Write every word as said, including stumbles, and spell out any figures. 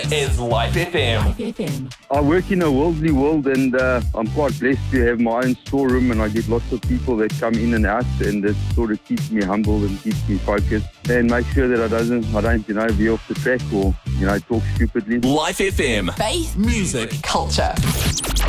is Life F M. Life F M. I work in a worldly world, and uh, I'm quite blessed to have my own storeroom, and I get lots of people that come in and out, and that sort of keeps me humble and keeps me focused and make sure that I doesn't, I don't, you know, be off the track or, you know, talk stupidly. Life F M. Faith, Music. culture.